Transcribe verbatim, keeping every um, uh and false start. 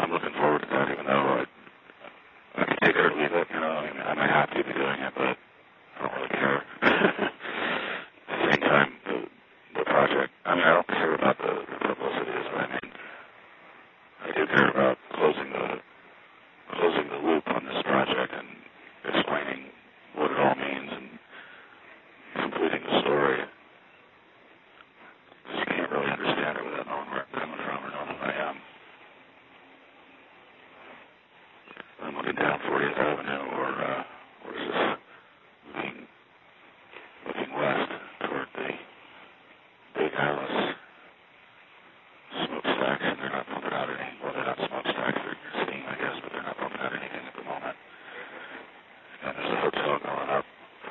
I'm looking forward to that, even though I, I can take it or leave it. You know, I mean, I'm happy to be doing it, but I don't really care. At the same time, the, the project, I mean, I don't care about the, the publicity, is what I mean. I do care about